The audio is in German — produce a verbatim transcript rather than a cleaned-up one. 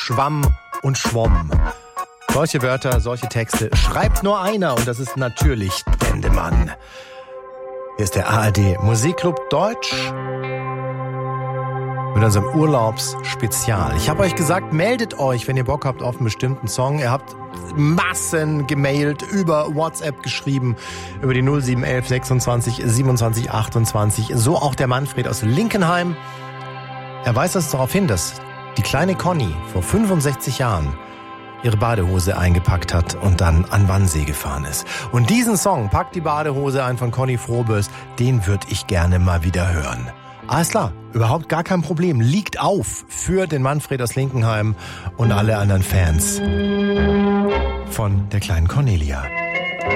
Schwamm und Schwomm. Solche Wörter, solche Texte schreibt nur einer und das ist natürlich Dendemann. Hier ist der A R D Musikclub Deutsch mit unserem Urlaubsspezial. Ich habe euch gesagt, meldet euch, wenn ihr Bock habt auf einen bestimmten Song. Ihr habt Massen gemailt, über WhatsApp geschrieben, über die null sieben elf sechsundzwanzig siebenundzwanzig achtundzwanzig. So auch der Manfred aus Linkenheim. Er weist das darauf hin, dass die kleine Conny vor fünfundsechzig Jahren ihre Badehose eingepackt hat und dann an Wannsee gefahren ist. Und diesen Song, Packt die Badehose ein von Conny Frohbös, den würde ich gerne mal wieder hören. Alles klar, überhaupt gar kein Problem. Liegt auf für den Manfred aus Linkenheim und alle anderen Fans von der kleinen Cornelia.